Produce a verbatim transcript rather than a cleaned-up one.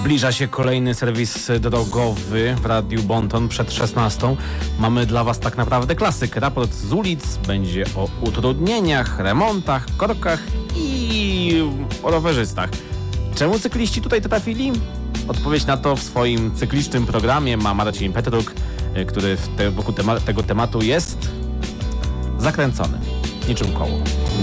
Zbliża się kolejny serwis drogowy w Radiu Bonton przed szesnastą. Mamy dla Was tak naprawdę klasyk. Raport z ulic będzie o utrudnieniach, remontach, korkach i o rowerzystach. Czemu cykliści tutaj trafili? Odpowiedź na to w swoim cyklicznym programie ma Marcin Petruk, który w te, wokół tema- tego tematu jest zakręcony, niczym koło.